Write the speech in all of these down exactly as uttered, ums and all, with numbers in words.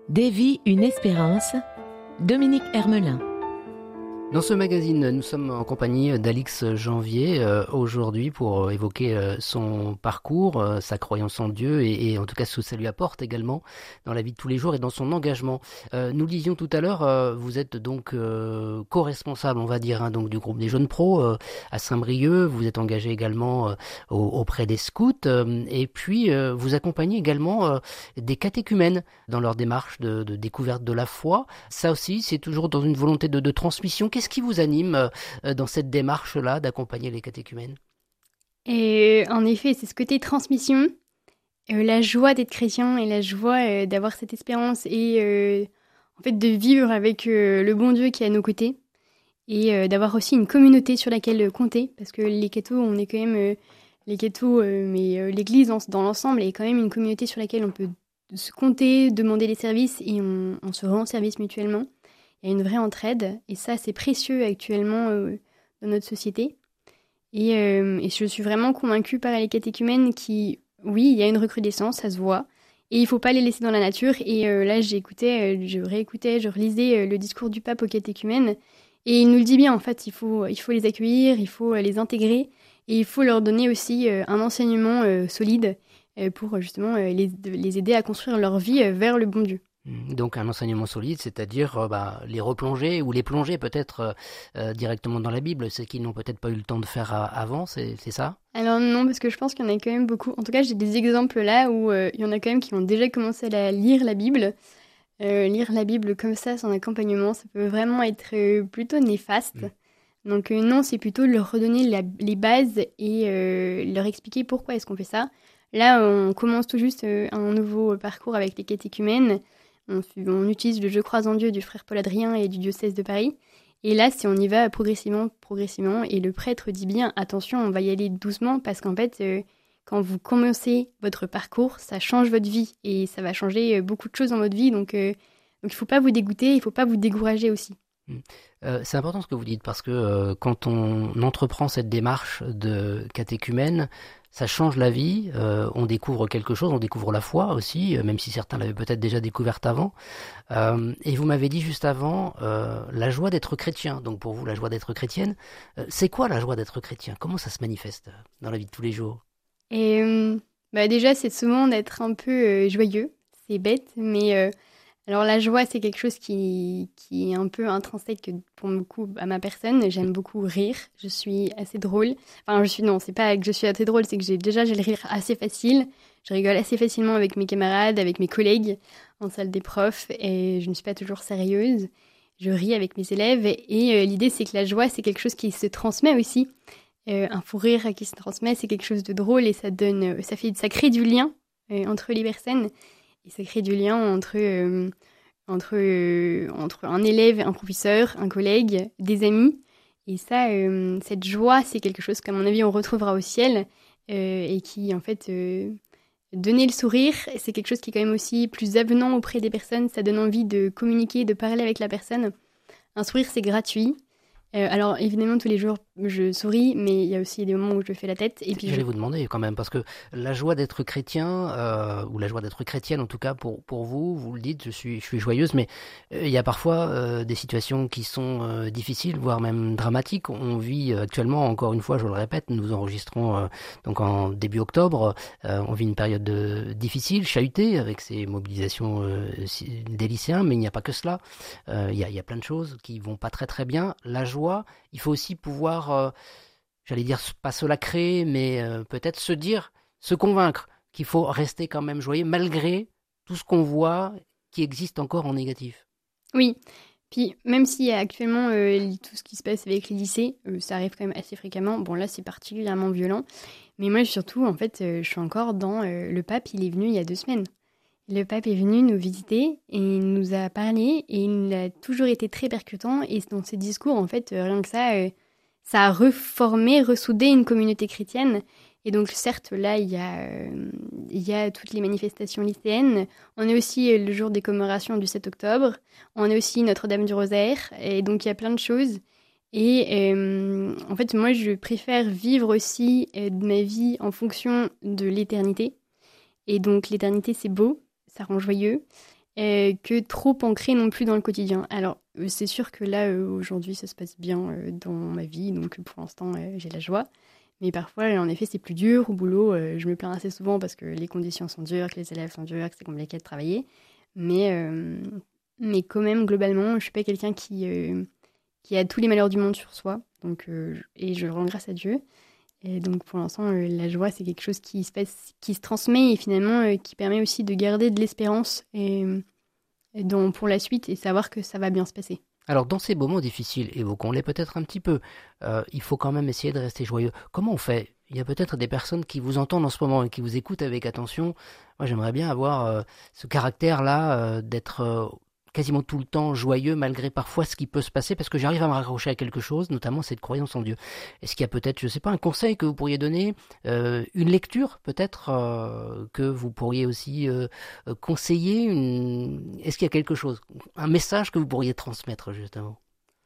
Des vies, une espérance, Dominique Hermelin. Dans ce magazine, nous sommes en compagnie d'Alix Janvier euh, aujourd'hui pour évoquer euh, son parcours, euh, sa croyance en Dieu et, et en tout cas ce que ça lui apporte également dans la vie de tous les jours et dans son engagement. Euh, nous le disions tout à l'heure, euh, vous êtes donc euh, co-responsable, on va dire, hein, donc du groupe des jeunes pros euh, à Saint-Brieuc. Vous êtes engagé également euh, auprès des scouts euh, et puis euh, vous accompagnez également euh, des catéchumènes dans leur démarche de, de découverte de la foi. Ça aussi, c'est toujours dans une volonté de, de transmission. Qu'est-ce qui vous anime euh, dans cette démarche-là d'accompagner les catéchumènes ? Et en effet, c'est ce côté transmission, euh, la joie d'être chrétien et la joie euh, d'avoir cette espérance et euh, en fait de vivre avec euh, le bon Dieu qui est à nos côtés et euh, d'avoir aussi une communauté sur laquelle compter, parce que les cathos, on est quand même euh, les cathos, euh, mais euh, l'Église dans, dans l'ensemble est quand même une communauté sur laquelle on peut se compter, demander des services et on, on se rend service mutuellement. Il y a une vraie entraide, et ça, c'est précieux actuellement euh, dans notre société. Et, euh, et je suis vraiment convaincue par les catéchumènes qui, oui, il y a une recrudescence, ça se voit, et il ne faut pas les laisser dans la nature. Et euh, là, j'écoutais, euh, je réécoutais, je relisais euh, le discours du pape aux catéchumènes, et il nous le dit bien, en fait, il faut, il faut les accueillir, il faut euh, les intégrer, et il faut leur donner aussi euh, un enseignement euh, solide euh, pour justement euh, les, les aider à construire leur vie euh, vers le bon Dieu. Donc un enseignement solide, c'est-à-dire euh, bah, les replonger ou les plonger peut-être euh, euh, directement dans la Bible, ce qu'ils n'ont peut-être pas eu le temps de faire à, avant, c'est, c'est ça ? Alors non, parce que je pense qu'il y en a quand même beaucoup. En tout cas, j'ai des exemples là où euh, il y en a quand même qui ont déjà commencé à lire la Bible. Euh, lire la Bible comme ça, sans accompagnement, ça peut vraiment être euh, plutôt néfaste. Mmh. Donc euh, non, c'est plutôt leur redonner la, les bases et euh, leur expliquer pourquoi est-ce qu'on fait ça. Là, on commence tout juste euh, un nouveau parcours avec les catéchumènes. On, on utilise le Je crois en Dieu du frère Paul Adrien et du diocèse de Paris. Et là, si on y va progressivement, progressivement, et le prêtre dit bien, attention, on va y aller doucement, parce qu'en fait, euh, quand vous commencez votre parcours, ça change votre vie, et ça va changer beaucoup de choses dans votre vie, donc, euh, donc il ne faut pas vous dégoûter, il ne faut pas vous décourager aussi. Euh, c'est important ce que vous dites, parce que euh, quand on entreprend cette démarche de catéchumène, ça change la vie, euh, on découvre quelque chose, on découvre la foi aussi, euh, même si certains l'avaient peut-être déjà découverte avant. Euh, et vous m'avez dit juste avant, euh, la joie d'être chrétien. Donc pour vous, la joie d'être chrétienne, euh, c'est quoi la joie d'être chrétien ? Comment ça se manifeste dans la vie de tous les jours ? Et euh, bah déjà, c'est souvent d'être un peu euh, joyeux, c'est bête, mais... Euh, Alors la joie, c'est quelque chose qui, qui est un peu intrinsèque pour le coup à ma personne. J'aime beaucoup rire, je suis assez drôle. Enfin, je suis non, c'est pas que je suis assez drôle, c'est que j'ai déjà j'ai le rire assez facile. Je rigole assez facilement avec mes camarades, avec mes collègues en salle des profs, et je ne suis pas toujours sérieuse. Je ris avec mes élèves, et, et euh, l'idée c'est que la joie, c'est quelque chose qui se transmet aussi. Euh, un fou rire qui se transmet, c'est quelque chose de drôle et ça donne, ça fait, ça crée du lien euh, entre les personnes. Et ça crée du lien entre, euh, entre, euh, entre un élève, un professeur, un collègue, des amis. Et ça, euh, cette joie, c'est quelque chose qu'à mon avis, on retrouvera au ciel. Euh, et qui, en fait, euh, donner le sourire, c'est quelque chose qui est quand même aussi plus avenant auprès des personnes. Ça donne envie de communiquer, de parler avec la personne. Un sourire, c'est gratuit. Euh, alors évidemment tous les jours je souris, mais il y a aussi des moments où je fais la tête. Et puis J'allais je... vous demander quand même, parce que la joie d'être chrétien, euh, ou la joie d'être chrétienne en tout cas pour, pour vous, vous le dites, je suis, je suis joyeuse, mais euh, il y a parfois euh, des situations qui sont euh, difficiles, voire même dramatiques. On vit actuellement, encore une fois, je le répète, nous enregistrons euh, donc en début octobre, euh, on vit une période de, difficile, chahutée, avec ces mobilisations euh, des lycéens, mais il n'y a pas que cela. Euh, il y a, il y a plein de choses qui vont pas très très bien. La joie, il faut aussi pouvoir... Euh, j'allais dire pas se la créer, mais euh, peut-être se dire, se convaincre qu'il faut rester quand même joyeux malgré tout ce qu'on voit qui existe encore en négatif. Oui, puis même s'il y a actuellement euh, tout ce qui se passe avec les lycées, euh, ça arrive quand même assez fréquemment. Bon là c'est particulièrement violent, mais moi surtout en fait euh, je suis encore dans euh, le pape, il est venu il y a deux semaines. Le pape est venu nous visiter et il nous a parlé et il a toujours été très percutant et dans ses discours en fait euh, rien que ça... Euh, Ça a reformé, ressoudé une communauté chrétienne. Et donc, certes, là, il y a, euh, il y a toutes les manifestations lycéennes. On a aussi le jour des commémorations du sept octobre. On a aussi Notre-Dame du Rosaire. Et donc, il y a plein de choses. Et euh, en fait, moi, je préfère vivre aussi euh, ma vie en fonction de l'éternité. Et donc, l'éternité, c'est beau, ça rend joyeux. euh, que trop ancré non plus dans le quotidien. Alors, euh, c'est sûr que là, euh, aujourd'hui, ça se passe bien euh, dans ma vie, donc pour l'instant, euh, j'ai la joie. Mais parfois, en effet, c'est plus dur au boulot. Euh, je me plains assez souvent parce que les conditions sont dures, que les élèves sont durs, que c'est compliqué de travailler. Mais, euh, mais quand même, globalement, je ne suis pas quelqu'un qui, euh, qui a tous les malheurs du monde sur soi. Donc, euh, et je le rends grâce à Dieu. Et donc, pour l'instant, euh, la joie, c'est quelque chose qui se, passe, qui se transmet et finalement euh, qui permet aussi de garder de l'espérance et, et dans, pour la suite et savoir que ça va bien se passer. Alors, dans ces moments difficiles, évoquons-les peut-être un petit peu, euh, il faut quand même essayer de rester joyeux. Comment on fait ? Il y a peut-être des personnes qui vous entendent en ce moment et qui vous écoutent avec attention. Moi, j'aimerais bien avoir euh, ce caractère-là euh, d'être euh, quasiment tout le temps joyeux, malgré parfois ce qui peut se passer, parce que j'arrive à me raccrocher à quelque chose, notamment cette croyance en Dieu. Est-ce qu'il y a peut-être, je ne sais pas, un conseil que vous pourriez donner, euh, une lecture peut-être euh, que vous pourriez aussi euh, conseiller une... Est-ce qu'il y a quelque chose, un message que vous pourriez transmettre justement ?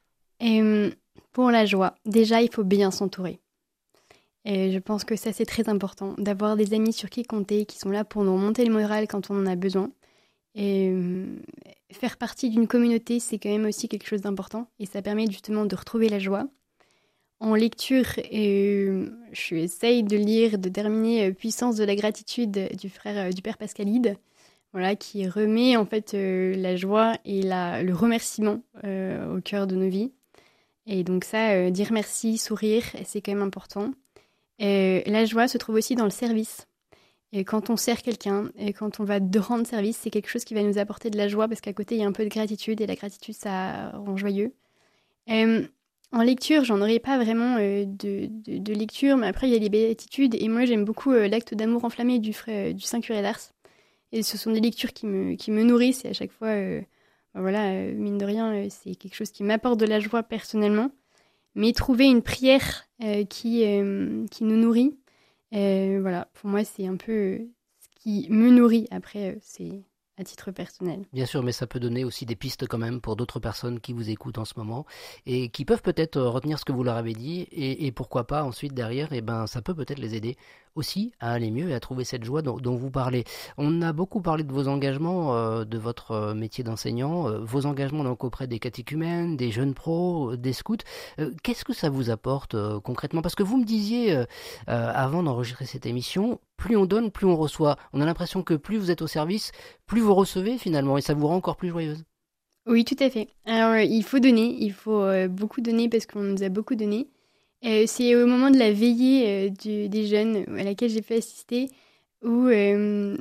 Et pour la joie, déjà, il faut bien s'entourer. Et je pense que ça, c'est très important, d'avoir des amis sur qui compter, qui sont là pour nous remonter le moral quand on en a besoin. Et euh, faire partie d'une communauté, c'est quand même aussi quelque chose d'important. Et ça permet justement de retrouver la joie. En lecture, euh, je essaye de lire, de terminer euh, Puissance de la gratitude du, frère, euh, du père Pascalide, voilà, qui remet en fait euh, la joie et la, le remerciement euh, au cœur de nos vies. Et donc ça, euh, dire merci, sourire, c'est quand même important. Euh, la joie se trouve aussi dans le service. Et quand on sert quelqu'un, et quand on va de rendre service, c'est quelque chose qui va nous apporter de la joie parce qu'à côté, il y a un peu de gratitude et la gratitude, ça rend joyeux. Euh, en lecture, j'en aurais pas vraiment euh, de, de, de lecture, mais après, il y a les béatitudes. Et moi, j'aime beaucoup euh, l'acte d'amour enflammé du, frère, du Saint Curé d'Ars. Et ce sont des lectures qui me, qui me nourrissent et à chaque fois, euh, ben voilà, euh, mine de rien, euh, c'est quelque chose qui m'apporte de la joie personnellement. Mais trouver une prière euh, qui, euh, qui nous nourrit, Euh, voilà, pour moi, c'est un peu euh, ce qui me nourrit. Après, euh, c'est à titre personnel. Bien sûr, mais ça peut donner aussi des pistes quand même pour d'autres personnes qui vous écoutent en ce moment et qui peuvent peut-être retenir ce que vous leur avez dit et, et pourquoi pas ensuite derrière, eh ben, ça peut peut-être les aider aussi à aller mieux et à trouver cette joie dont, dont vous parlez. On a beaucoup parlé de vos engagements, euh, de votre métier d'enseignant, euh, vos engagements donc auprès des catéchumènes, des jeunes pros, des scouts. Euh, qu'est-ce que ça vous apporte euh, concrètement ? Parce que vous me disiez euh, euh, avant d'enregistrer cette émission, plus on donne, plus on reçoit. On a l'impression que plus vous êtes au service, plus vous recevez finalement et ça vous rend encore plus joyeuse. Oui, tout à fait. Alors, euh, il faut donner, il faut euh, beaucoup donner parce qu'on nous a beaucoup donné. Euh, c'est au moment de la veillée euh, du, des jeunes à laquelle j'ai fait assister où euh, euh,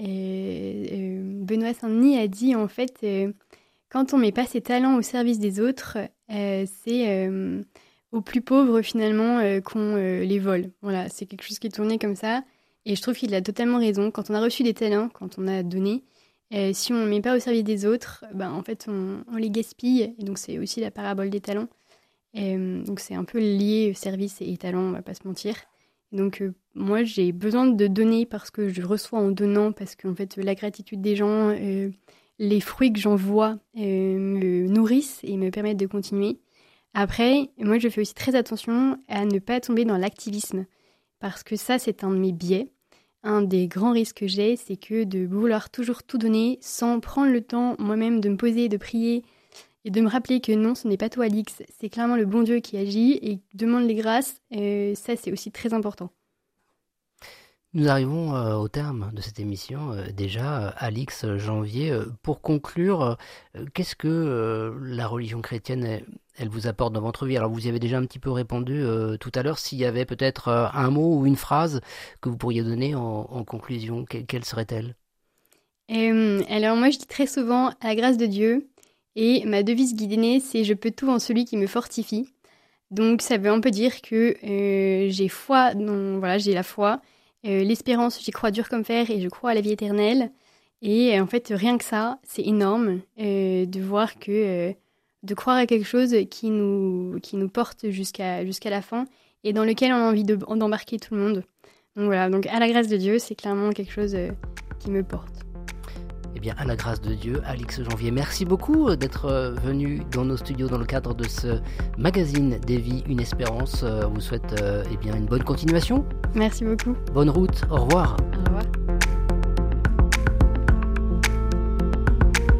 euh, Benoît Saint-Denis a dit en fait euh, quand on met pas ses talents au service des autres, euh, c'est euh, aux plus pauvres finalement euh, qu'on euh, les vole. Voilà, c'est quelque chose qui est tourné comme ça et je trouve qu'il a totalement raison. Quand on a reçu des talents, quand on a donné, euh, si on ne met pas au service des autres, ben, en fait on, on les gaspille et donc c'est aussi la parabole des talents. Et, donc c'est un peu lié service et talent, on va pas se mentir. Donc euh, moi j'ai besoin de donner parce que je reçois en donnant, parce qu'en fait la gratitude des gens, euh, les fruits que j'en vois euh, me nourrissent et me permettent de continuer. Après, moi je fais aussi très attention à ne pas tomber dans l'activisme, parce que ça c'est un de mes biais. Un des grands risques que j'ai, c'est que de vouloir toujours tout donner sans prendre le temps moi-même de me poser, de prier, et de me rappeler que non, ce n'est pas toi, Alix, c'est clairement le bon Dieu qui agit et demande les grâces. Euh, ça, c'est aussi très important. Nous arrivons euh, au terme de cette émission. Euh, déjà, euh, Alix Janvier, euh, pour conclure, euh, qu'est-ce que euh, la religion chrétienne, elle, elle vous apporte dans votre vie ? Alors, vous y avez déjà un petit peu répondu euh, tout à l'heure. S'il y avait peut-être euh, un mot ou une phrase que vous pourriez donner en, en conclusion, que, quelle serait-elle ? euh, Alors, moi, je dis très souvent « à la grâce de Dieu ». Et ma devise guidée, c'est « je peux tout en celui qui me fortifie ». Donc ça veut un peu dire que euh, j'ai foi, non, voilà, j'ai la foi, euh, l'espérance, j'y crois dur comme fer et je crois à la vie éternelle. Et euh, en fait, rien que ça, c'est énorme euh, de voir que, euh, de croire à quelque chose qui nous, qui nous porte jusqu'à, jusqu'à la fin et dans lequel on a envie de, d'embarquer tout le monde. Donc voilà, donc à la grâce de Dieu, c'est clairement quelque chose euh, qui me porte. Eh bien, à la grâce de Dieu, Alix Janvier, merci beaucoup d'être venu dans nos studios dans le cadre de ce magazine des vies, une espérance. On vous souhaite eh bien, une bonne continuation. Merci beaucoup. Bonne route, au revoir. Au revoir.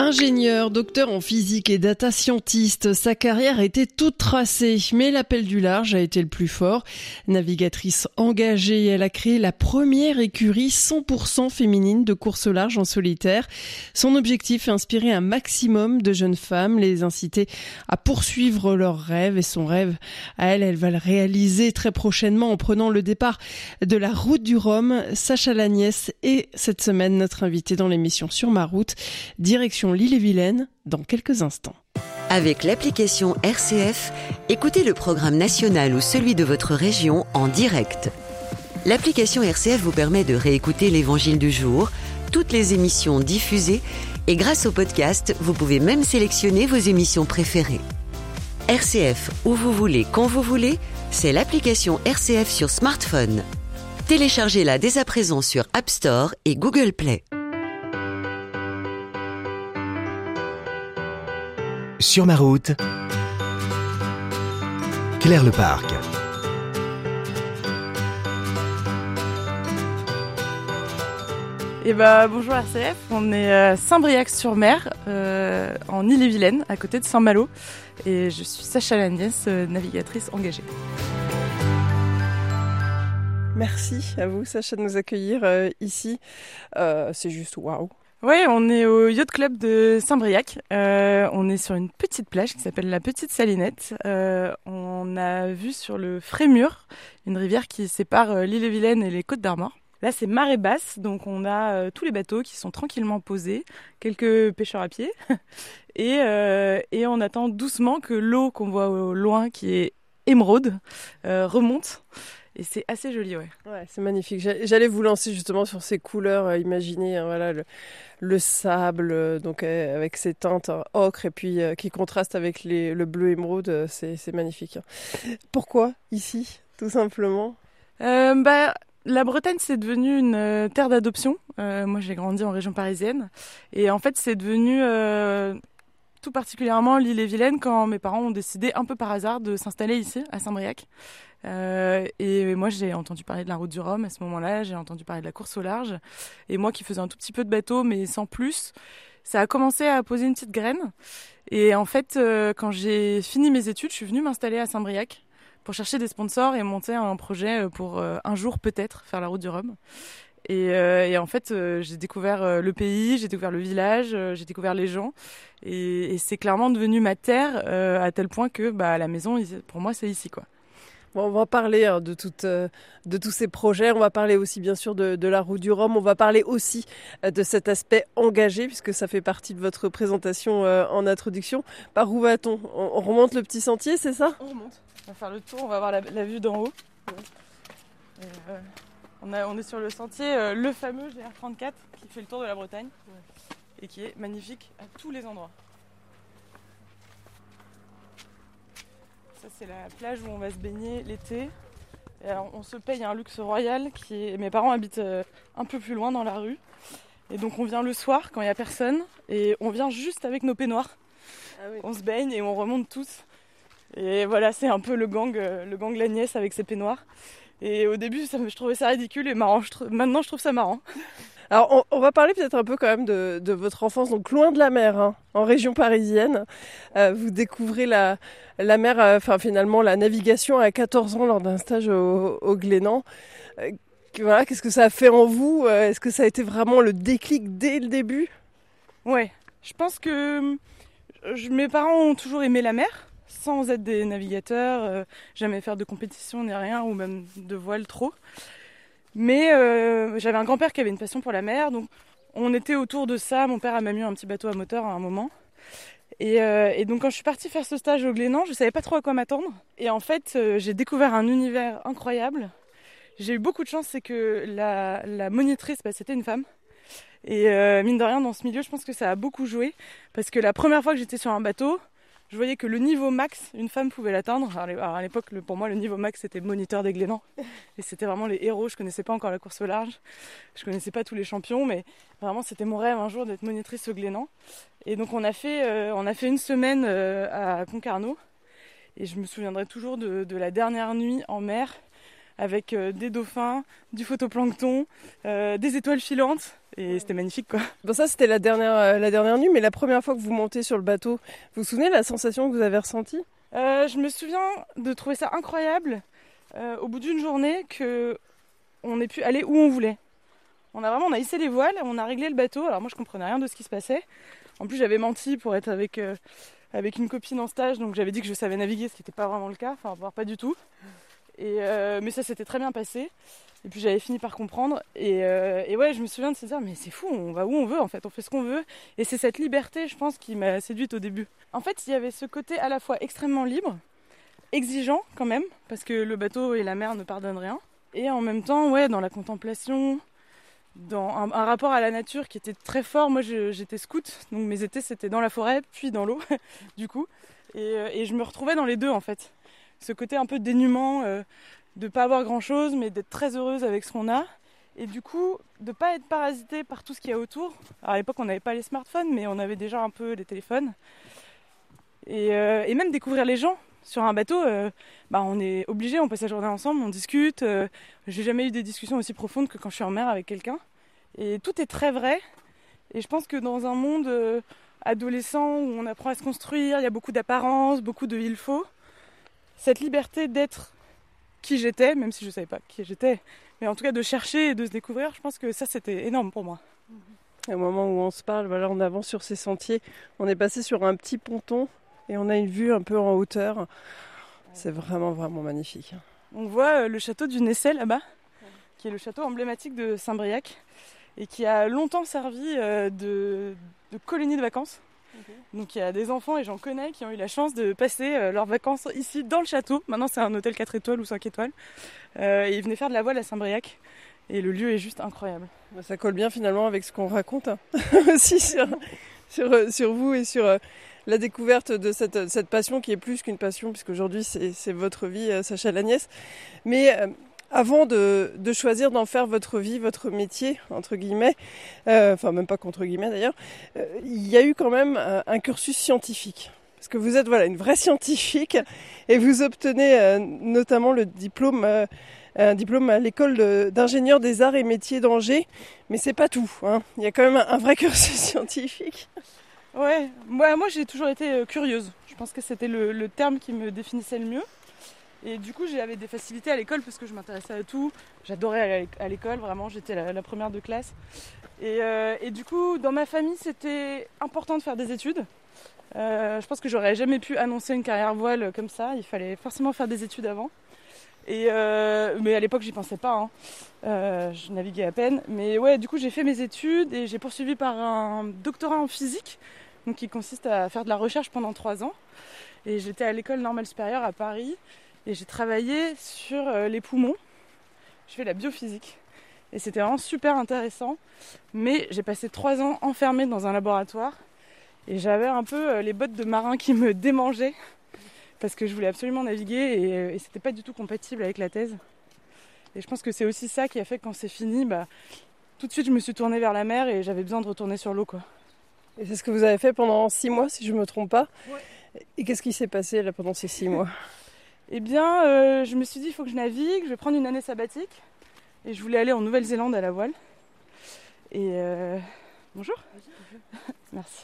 Ingénieur, docteur en physique et data scientist, sa carrière était toute tracée, mais l'appel du large a été le plus fort. Navigatrice engagée, elle a créé la première écurie cent pour cent féminine de course au large en solitaire. Son objectif est inspirer un maximum de jeunes femmes, les inciter à poursuivre leurs rêves, et son rêve, à elle, elle va le réaliser très prochainement en prenant le départ de la route du Rhum. Sacha Lagnès est cette semaine notre invitée dans l'émission Sur ma route, direction l'Ille-et-Vilaine dans quelques instants. Avec l'application R C F, écoutez le programme national ou celui de votre région en direct. L'application R C F vous permet de réécouter l'Évangile du jour, toutes les émissions diffusées, et grâce au podcast, vous pouvez même sélectionner vos émissions préférées. R C F, où vous voulez, quand vous voulez, c'est l'application R C F sur smartphone. Téléchargez-la dès à présent sur App Store et Google Play. Sur ma route, Claire Leparc. Eh ben, bonjour R C F, on est à Saint-Briac-sur-Mer, euh, en Ille-et-Vilaine, à côté de Saint-Malo. Et je suis Sacha Lagnès, euh, navigatrice engagée. Merci à vous, Sacha, de nous accueillir euh, ici. Euh, c'est juste waouh. Oui, on est au Yacht Club de Saint-Briac. Euh, on est sur une petite plage qui s'appelle la Petite Salinette. Euh, on a vu sur le Frémur, une rivière qui sépare euh, l'Ille-et-Vilaine et les Côtes d'Armor. Là, c'est marée basse, donc on a euh, tous les bateaux qui sont tranquillement posés, quelques pêcheurs à pied, et, euh, et on attend doucement que l'eau qu'on voit au loin, qui est émeraude, euh, remonte. Et c'est assez joli, ouais. Ouais, c'est magnifique. J'allais vous lancer justement sur ces couleurs euh, imaginées, hein, voilà, le, le sable, euh, donc euh, avec ses teintes hein, ocre et puis euh, qui contrastent avec les, le bleu émeraude, euh, c'est, c'est magnifique. Hein. Pourquoi ici, tout simplement euh, bah, La Bretagne, c'est devenu une euh, terre d'adoption. Euh, moi, j'ai grandi en région parisienne. Et en fait, c'est devenu euh, tout particulièrement l'Ille-et-Vilaine quand mes parents ont décidé un peu par hasard de s'installer ici, à Saint-Briac. Euh, et moi j'ai entendu parler de la route du Rhum à ce moment-là, j'ai entendu parler de la course au large, et moi qui faisais un tout petit peu de bateau mais sans plus, ça a commencé à poser une petite graine. Et en fait euh, quand j'ai fini mes études, je suis venue m'installer à Saint-Briac pour chercher des sponsors et monter un projet pour euh, un jour peut-être faire la route du Rhum. Et, euh, et en fait euh, j'ai découvert euh, le pays, j'ai découvert le village, euh, j'ai découvert les gens, et, et c'est clairement devenu ma terre euh, à tel point que bah, la maison pour moi c'est ici quoi. Bon, on va parler hein, de, toute, euh, de tous ces projets, on va parler aussi bien sûr de, de la route du Rhum, on va parler aussi euh, de cet aspect engagé puisque ça fait partie de votre présentation euh, en introduction. Par où va-t-on ? on, on remonte le petit sentier, c'est ça ? On remonte, on va faire le tour, on va voir la, la vue d'en haut. Et, euh, on, a, on est sur le sentier, euh, le fameux G R trente-quatre qui fait le tour de la Bretagne et qui est magnifique à tous les endroits. Ça, c'est la plage où on va se baigner l'été. Et alors, on se paye un luxe royal. Qui est... Mes parents habitent euh, un peu plus loin dans la rue. Et donc, on vient le soir quand il n'y a personne. Et on vient juste avec nos peignoirs. Ah oui. On se baigne et on remonte tous. Et voilà, c'est un peu le gang, euh, le gang Lagnès avec ses peignoirs. Et au début, ça, je trouvais ça ridicule et marrant. Je tr... Maintenant, je trouve ça marrant. Alors, on, on va parler peut-être un peu quand même de, de votre enfance, donc loin de la mer, hein, en région parisienne. Euh, vous découvrez la, la mer, euh, enfin finalement la navigation à quatorze ans lors d'un stage au, au Glénan. Euh, voilà, qu'est-ce que ça a fait en vous ? Est-ce que ça a été vraiment le déclic dès le début ? Ouais, je pense que je, mes parents ont toujours aimé la mer, sans être des navigateurs, euh, jamais faire de compétition ni rien, ou même de voile trop. Mais euh, j'avais un grand-père qui avait une passion pour la mer, donc on était autour de ça. Mon père a même eu un petit bateau à moteur à un moment. Et, euh, et donc quand je suis partie faire ce stage au Glénan, je ne savais pas trop à quoi m'attendre. Et en fait, euh, j'ai découvert un univers incroyable. J'ai eu beaucoup de chance, c'est que la, la monitrice, bah, c'était une femme. Et euh, mine de rien, dans ce milieu, je pense que ça a beaucoup joué. Parce que la première fois que j'étais sur un bateau, je voyais que le niveau max, une femme pouvait l'atteindre. Alors à l'époque, pour moi, le niveau max, c'était moniteur des Glénans. Et c'était vraiment les héros. Je connaissais pas encore la course au large. Je connaissais pas tous les champions, mais vraiment, c'était mon rêve un jour d'être monitrice au Glénan. Et donc, on a fait, euh, on a fait une semaine euh, à Concarneau. Et je me souviendrai toujours de, de la dernière nuit en mer, avec euh, des dauphins, du phytoplancton, euh, des étoiles filantes. Et c'était magnifique, quoi. Bon, ça, c'était la dernière, euh, la dernière nuit, mais la première fois que vous montez sur le bateau, vous vous souvenez de la sensation que vous avez ressentie ? euh, Je me souviens de trouver ça incroyable, euh, au bout d'une journée, qu'on ait pu aller où on voulait. On a vraiment on a hissé les voiles, on a réglé le bateau. Alors moi, je comprenais rien de ce qui se passait. En plus, j'avais menti pour être avec, euh, avec une copine en stage, donc j'avais dit que je savais naviguer, ce qui n'était pas vraiment le cas, enfin, voire pas du tout. Et, euh, mais ça s'était très bien passé. Et puis j'avais fini par comprendre. Et, euh, et ouais, je me souviens de se dire, mais c'est fou, on va où on veut en fait, on fait ce qu'on veut. Et c'est cette liberté, je pense, qui m'a séduite au début. En fait, il y avait ce côté à la fois extrêmement libre, exigeant quand même, parce que le bateau et la mer ne pardonnent rien. Et en même temps, ouais, dans la contemplation, dans un, un rapport à la nature qui était très fort. Moi, je, j'étais scout, donc mes étés, c'était dans la forêt, puis dans l'eau, du coup. Et, et je me retrouvais dans les deux, en fait. Ce côté un peu dénuement, euh, de pas avoir grand-chose, mais d'être très heureuse avec ce qu'on a. Et du coup, de pas être parasitée par tout ce qu'il y a autour. Alors, à l'époque, on n'avait pas les smartphones, mais on avait déjà un peu les téléphones. Et, euh, et même découvrir les gens. Sur un bateau, euh, bah, on est obligé, on passe la journée ensemble, on discute. Euh, j'ai jamais eu des discussions aussi profondes que quand je suis en mer avec quelqu'un. Et tout est très vrai. Et je pense que dans un monde euh, adolescent où on apprend à se construire, il y a beaucoup d'apparence, beaucoup de il faut, cette liberté d'être qui j'étais, même si je ne savais pas qui j'étais, mais en tout cas de chercher et de se découvrir, je pense que ça c'était énorme pour moi. Au moment où on se parle, voilà, on avance sur ces sentiers, on est passé sur un petit ponton et on a une vue un peu en hauteur. C'est vraiment, vraiment magnifique. On voit le château du Nessay là-bas, qui est le château emblématique de Saint-Briac et qui a longtemps servi de, de colonie de vacances. Okay. Donc il y a des enfants, et j'en connais, qui ont eu la chance de passer leurs vacances ici dans le château. Maintenant c'est un hôtel quatre étoiles ou cinq étoiles. Euh, et ils venaient faire de la voile à Saint-Briac. Et le lieu est juste incroyable. Ça colle bien finalement avec ce qu'on raconte hein. aussi sur, sur, sur vous et sur la découverte de cette, cette passion qui est plus qu'une passion, puisqu'aujourd'hui c'est, c'est votre vie, Sacha Lagnès. Mais euh, avant de, de choisir d'en faire votre vie, votre métier, entre guillemets, euh, enfin même pas contre guillemets d'ailleurs, euh, il y a eu quand même un, un cursus scientifique. Parce que vous êtes voilà, une vraie scientifique et vous obtenez euh, notamment le diplôme... Euh, un diplôme à l'école de, d'ingénieur des arts et métiers d'Angers, mais c'est pas tout, hein. Il y a quand même un, un vrai cursus scientifique. Ouais, moi, moi j'ai toujours été curieuse, je pense que c'était le, le terme qui me définissait le mieux, et du coup j'avais des facilités à l'école parce que je m'intéressais à tout, j'adorais aller à l'école, vraiment, j'étais la, la première de classe, et, euh, et du coup dans ma famille c'était important de faire des études. Euh, je pense que j'aurais jamais pu annoncer une carrière voile comme ça, il fallait forcément faire des études avant. Et euh, mais à l'époque j'y pensais pas, hein. euh, je naviguais à peine. Mais ouais, du coup j'ai fait mes études et j'ai poursuivi par un doctorat en physique, donc qui consiste à faire de la recherche pendant trois ans. Et j'étais à l'école normale supérieure à Paris et j'ai travaillé sur euh, les poumons. Je fais la biophysique et c'était vraiment super intéressant. Mais j'ai passé trois ans enfermée dans un laboratoire et j'avais un peu euh, les bottes de marin qui me démangeaient. Parce que je voulais absolument naviguer et, et c'était pas du tout compatible avec la thèse. Et je pense que c'est aussi ça qui a fait que quand c'est fini, bah, tout de suite je me suis tournée vers la mer et j'avais besoin de retourner sur l'eau, quoi. Et c'est ce que vous avez fait pendant six mois, si je me trompe pas. Ouais. Et qu'est-ce qui s'est passé là pendant ces six mois? Eh bien, euh, je me suis dit il faut que je navigue, je vais prendre une année sabbatique. Et je voulais aller en Nouvelle-Zélande à la voile. Et euh... bonjour. Merci.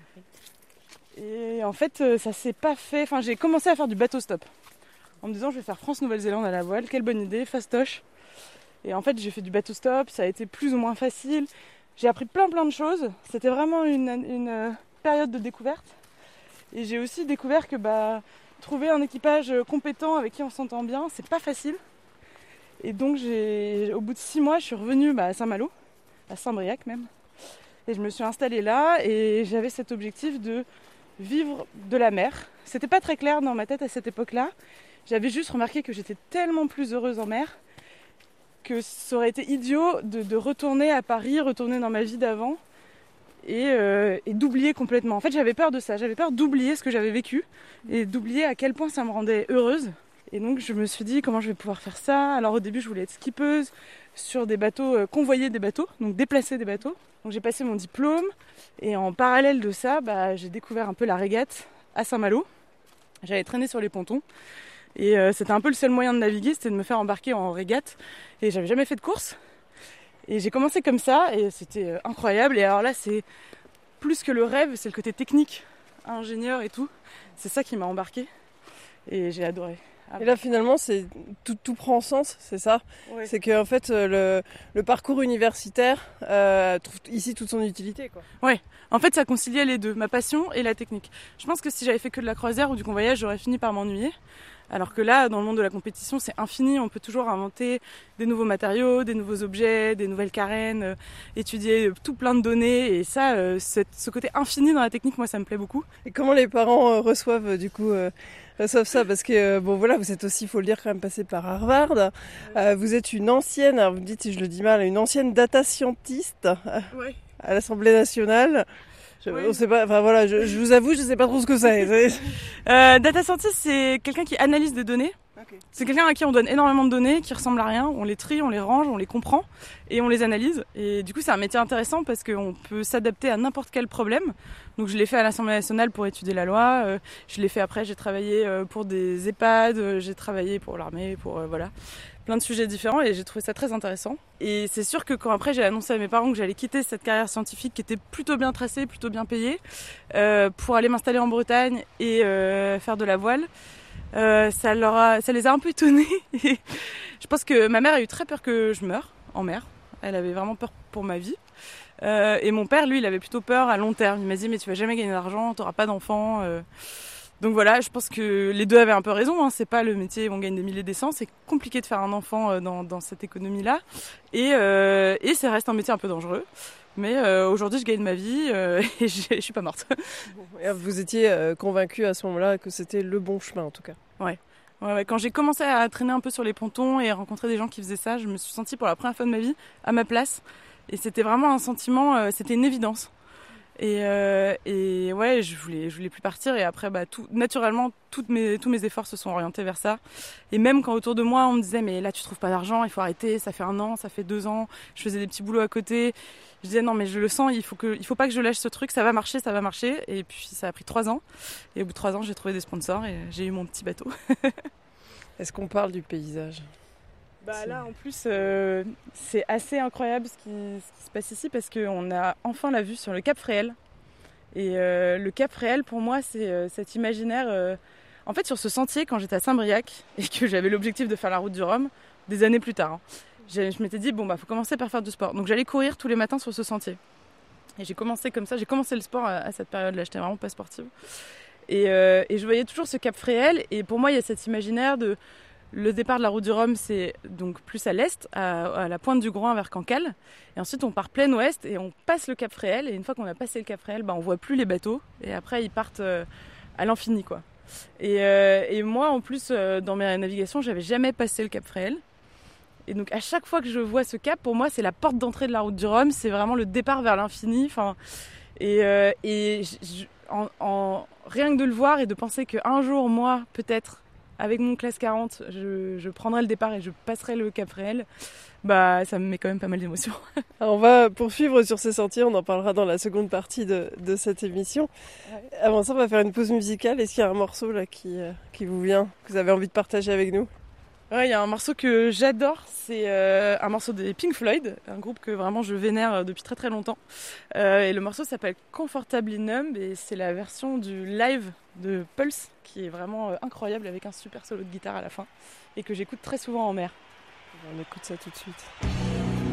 Et en fait, ça s'est pas fait. Enfin, j'ai commencé à faire du bateau stop en me disant je vais faire France-Nouvelle-Zélande à la voile. Quelle bonne idée, fastoche. Et en fait, j'ai fait du bateau stop. Ça a été plus ou moins facile. J'ai appris plein plein de choses. C'était vraiment une, une période de découverte. Et j'ai aussi découvert que bah, trouver un équipage compétent avec qui on s'entend bien, c'est pas facile. Et donc, j'ai, au bout de six mois, je suis revenue bah, à Saint-Malo, à Saint-Briac même. Et je me suis installée là et j'avais cet objectif de vivre de la mer. C'était pas très clair dans ma tête à cette époque-là. J'avais juste remarqué que j'étais tellement plus heureuse en mer que ça aurait été idiot de, de retourner à Paris, retourner dans ma vie d'avant et, euh, et d'oublier complètement. En fait, j'avais peur de ça. J'avais peur d'oublier ce que j'avais vécu et d'oublier à quel point ça me rendait heureuse. Et donc, je me suis dit comment je vais pouvoir faire ça. Alors, au début, je voulais être skippeuse sur des bateaux, euh, convoyer des bateaux, donc déplacer des bateaux. Donc j'ai passé mon diplôme et en parallèle de ça, bah, j'ai découvert un peu la régate à Saint-Malo. J'avais traîné sur les pontons. Et euh, c'était un peu le seul moyen de naviguer, c'était de me faire embarquer en régate. Et j'avais jamais fait de course. Et j'ai commencé comme ça et c'était euh, incroyable. Et alors là, c'est plus que le rêve, c'est le côté technique, ingénieur et tout. C'est ça qui m'a embarqué et j'ai adoré. Ah, et là, finalement, c'est tout, tout prend sens, c'est ça. ouais. C'est qu'en fait, le, le parcours universitaire euh, trouve ici toute son utilité, quoi. Ouais, en fait, ça conciliait les deux, ma passion et la technique. Je pense que si j'avais fait que de la croisière ou du convoyage, j'aurais fini par m'ennuyer. Alors que là, dans le monde de la compétition, c'est infini. On peut toujours inventer des nouveaux matériaux, des nouveaux objets, des nouvelles carènes, euh, étudier tout plein de données. Et ça, euh, cette, ce côté infini dans la technique, moi, ça me plaît beaucoup. Et comment les parents euh, reçoivent euh, du coup euh, reçoivent ça? Parce que euh, bon, voilà, vous êtes aussi, il faut le dire, quand même passé par Harvard. Euh, vous êtes une ancienne, alors vous me dites si je le dis mal, une ancienne data scientist euh, Ouais. à l'Assemblée nationale. Je, Oui. on sait pas, enfin voilà, je, je vous avoue, je sais pas trop ce que c'est. Euh, data scientist, c'est quelqu'un qui analyse des données. Okay. C'est quelqu'un à qui on donne énormément de données, qui ressemblent à rien. On les trie, on les range, on les comprend et on les analyse. Et du coup, c'est un métier intéressant parce qu'on peut s'adapter à n'importe quel problème. Donc, je l'ai fait à l'Assemblée nationale pour étudier la loi. Euh, je l'ai fait après, j'ai travaillé euh, pour des EHPAD, euh, j'ai travaillé pour l'armée, pour euh, voilà. plein de sujets différents et j'ai trouvé ça très intéressant. Et c'est sûr que quand après j'ai annoncé à mes parents que j'allais quitter cette carrière scientifique qui était plutôt bien tracée, plutôt bien payée, euh, pour aller m'installer en Bretagne et euh, faire de la voile, euh, ça, leur a, ça les a un peu étonnés. Et je pense que ma mère a eu très peur que je meure en mer. Elle avait vraiment peur pour ma vie. Euh, et mon père, lui, il avait plutôt peur à long terme. Il m'a dit, mais tu vas jamais gagner d'argent, tu n'auras pas d'enfants. Euh... Donc voilà, je pense que les deux avaient un peu raison. Hein. C'est pas le métier où on gagne des milliers des cents. C'est compliqué de faire un enfant dans, dans cette économie-là. Et, euh, et ça reste un métier un peu dangereux. Mais euh, aujourd'hui, je gagne ma vie euh, et je, je suis pas morte. Vous étiez euh, convaincu à ce moment-là que c'était le bon chemin, en tout cas. Ouais. Ouais, ouais. Quand j'ai commencé à traîner un peu sur les pontons et à rencontrer des gens qui faisaient ça, je me suis sentie pour la première fois de ma vie à ma place. Et c'était vraiment un sentiment, euh, c'était une évidence. Et, euh, et ouais, je voulais, je voulais plus partir. Et après, bah, tout, naturellement, toutes mes, tous mes efforts se sont orientés vers ça. Et même quand autour de moi, on me disait, mais là, tu trouves pas d'argent, il faut arrêter. Ça fait un an, ça fait deux ans. Je faisais des petits boulots à côté. Je disais, non, mais je le sens, il faut que, il faut pas que je lâche ce truc. Ça va marcher, ça va marcher. Et puis, ça a pris trois ans. Et au bout de trois ans, j'ai trouvé des sponsors et j'ai eu mon petit bateau. Est-ce qu'on parle du paysage ? Bah là en plus euh, c'est assez incroyable ce qui, ce qui se passe ici parce qu'on a enfin la vue sur le Cap Fréhel. Et euh, le Cap Fréhel pour moi c'est euh, cet imaginaire, euh, en fait sur ce sentier quand j'étais à Saint-Briac et que j'avais l'objectif de faire la route du Rhum des années plus tard. Hein, je m'étais dit bon bah faut commencer par faire du sport. Donc j'allais courir tous les matins sur ce sentier. Et j'ai commencé comme ça, j'ai commencé le sport à, à cette période-là, j'étais vraiment pas sportive. Et, euh, et je voyais toujours ce Cap Fréhel et pour moi il y a cet imaginaire de... Le départ de la route du Rhum, c'est donc plus à l'est, à, à la pointe du Groin vers Cancale. Et ensuite, on part plein ouest et on passe le Cap Fréhel. Et une fois qu'on a passé le Cap Fréhel, bah, on voit plus les bateaux. Et après, ils partent euh, à l'infini, quoi. Et, euh, et moi, en plus, euh, dans mes navigations, j'avais jamais passé le Cap Fréhel. Et donc, à chaque fois que je vois ce cap, pour moi, c'est la porte d'entrée de la route du Rhum. C'est vraiment le départ vers l'infini. Enfin, et euh, et je, en, en, rien que de le voir et de penser qu'un jour, moi, peut-être, avec mon classe quarante, je, je prendrai le départ et je passerai le Cap Fréhel, bah, ça me met quand même pas mal d'émotions. Alors on va poursuivre sur ces sentiers, on en parlera dans la seconde partie de, de cette émission. Ouais. Avant ça, on va faire une pause musicale. Est-ce qu'il y a un morceau là qui, euh, qui vous vient, que vous avez envie de partager avec nous ? Ouais, il y a un morceau que j'adore, c'est euh, un morceau des Pink Floyd, un groupe que vraiment je vénère depuis très très longtemps. Euh, et le morceau s'appelle Comfortably Numb et c'est la version du live de Pulse qui est vraiment euh, incroyable avec un super solo de guitare à la fin et que j'écoute très souvent en mer. On écoute ça tout de suite.